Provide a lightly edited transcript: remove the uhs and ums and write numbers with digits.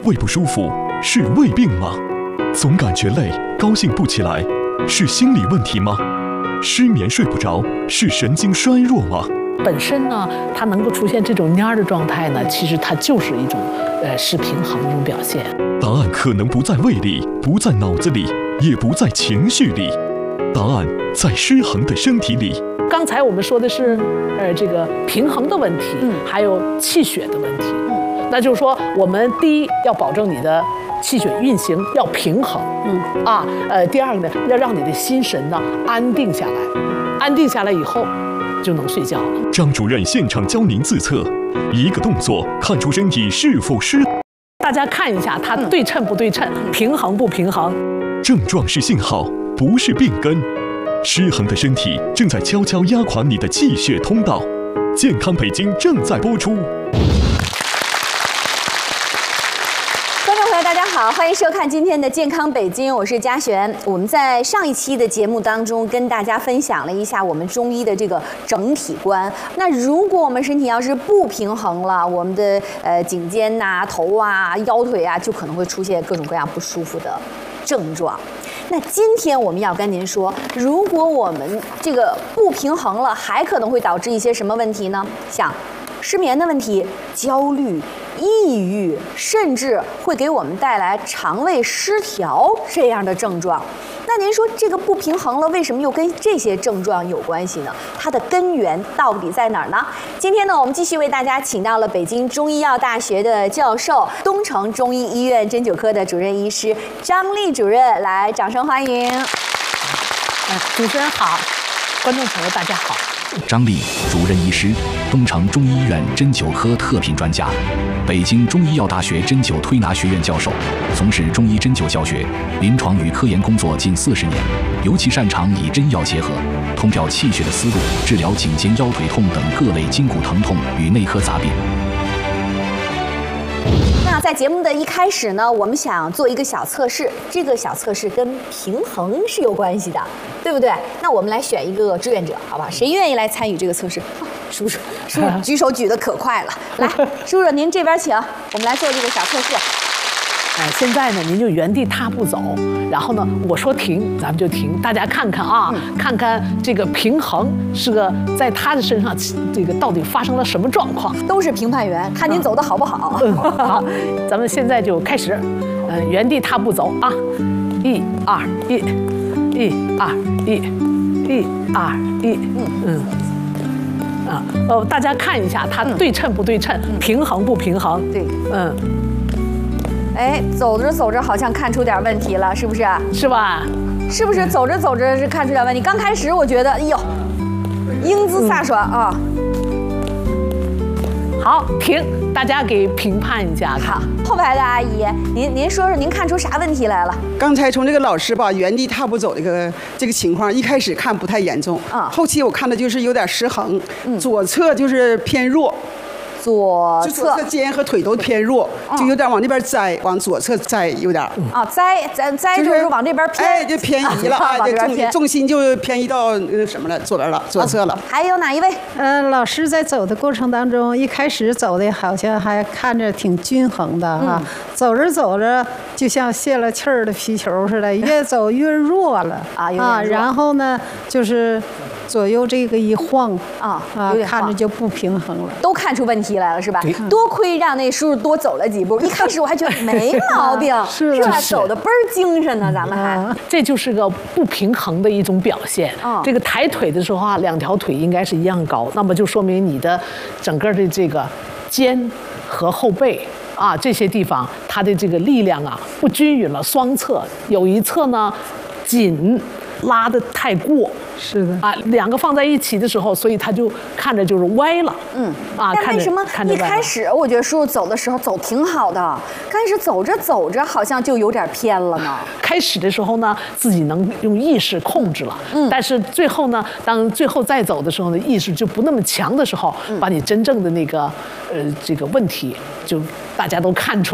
胃不舒服是胃病吗？总感觉累，高兴不起来，是心理问题吗？失眠睡不着是神经衰弱吗？ 本身呢，它能够出现这种蔫的状态呢，其实它就是一种失平衡的一种表现。 答案可能不在胃里，不在脑子里，也不在情绪里，答案在失衡的身体里。 刚才我们说的是这个平衡的问题，还有气血的问题。那就是说，我们第一要保证你的气血运行要平衡，第二个呢，要让你的心神呢安定下来，安定下来以后就能睡觉了。 张主任现场教您自测，一个动作看出身体是否失衡。 大家看一下它对称不对称，平衡不平衡。 症状是信号，不是病根。失衡的身体正在悄悄压垮你的气血通道。健康北京正在播出。 大家好，欢迎收看今天的健康北京，我是嘉璇。我们在上一期的节目当中跟大家分享了一下我们中医的这个整体观。那如果我们身体要是不平衡了，我们的颈肩呐、头啊、腰腿啊，就可能会出现各种各样不舒服的症状。那今天我们要跟您说，如果我们这个不平衡了，还可能会导致一些什么问题呢？像失眠的问题、焦虑、抑郁，甚至会给我们带来肠胃失调这样的症状。那您说这个不平衡了，为什么又跟这些症状有关系呢？它的根源到底在哪儿呢？今天呢，我们继续为大家请到了北京中医药大学的教授、东城中医医院针灸科的主任医师张丽主任，来，掌声欢迎。 主持人好，观众朋友大家好。 张丽，主任医师，东城中医院针灸科特聘专家，北京中医药大学针灸推拿学院教授，从事中医针灸教学、临床与科研工作近40年，尤其擅长以针药结合，通调气血的思路，治疗颈肩腰腿痛等各类筋骨疼痛与内科杂病。 那在节目的一开始呢，我们想做一个小测试，这个小测试跟平衡是有关系的，对不对？那我们来选一个志愿者，好吧？谁愿意来参与这个测试？叔叔举手举得可快了，来，叔叔您这边请，我们来做这个小测试。 现在呢，您就原地踏步走，然后呢，我说停，咱们就停。大家看看啊，看看这个平衡是个在他的身上，这个到底发生了什么状况？ 都是评判员，看您走的好不好。 好，咱们现在就开始，原地踏步走啊，1、2、1，1、2、1，1、2、1，大家看一下它对称不对称，平衡不平衡？ 对，哎，走着走着好像看出点问题了，是不是？ 是吧？ 是不是走着走着是看出点问题？刚开始我觉得，哎呦，英姿飒爽啊！ 好，停，大家给评判一下。 好，后排的阿姨，您说说您看出啥问题来了？ 刚才从这个老师吧原地踏步走这个情况，一开始看不太严重，后期我看的就是有点失衡，左侧就是偏弱。左侧肩和腿都偏弱，就有点往那边栽，往左侧栽有点。 栽就是往这边偏， 哎，就偏移了啊，重心就偏移到那什么了，左侧了。 还有哪一位？ 老师在走的过程当中，一开始走的好像还看着挺均衡的啊，走着走着就像泄了气儿的皮球似的，越走越弱了啊，然后呢就是左右这个一晃看着就不平衡了， 都看出问题来了是吧？多亏让那叔叔多走了几步，一开始我还觉得没毛病，是吧？走的倍儿精神呢，咱们还这就是个不平衡的一种表现。这个抬腿的时候啊，两条腿应该是一样高，那么就说明你的整个的这个肩和后背啊这些地方，它的这个力量啊不均匀了，双侧有一侧呢紧拉得太过。 是的啊，两个放在一起的时候，所以它就看着就是歪了。 但为什么一开始我觉得叔叔走的时候走挺好的，开始走着走着好像就有点偏了呢？ 开始的时候呢，自己能用意识控制了，但是最后呢，当最后再走的时候呢，意识就不那么强的时候，把你真正的那个这个问题就大家都看出来。